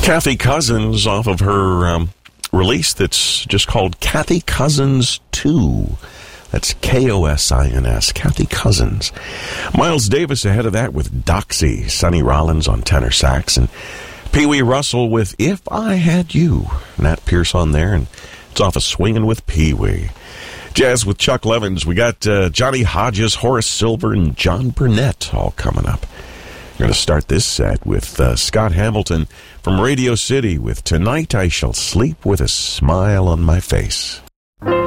Kathy Cousins off of her release that's just called Kathy Cousins 2. That's K-O-S-I-N-S, Kathy Cousins. Miles Davis ahead of that with Doxy, Sonny Rollins on tenor sax, and Pee Wee Russell with If I Had You. Nat Pierce on there, and it's off of Swingin' with Pee Wee. Jazz with Chuck Levins. We got Johnny Hodges, Horace Silver, and John Burnett all coming up. We're going to start this set with Scott Hamilton from Radio City with Tonight I Shall Sleep with a Smile on My Face.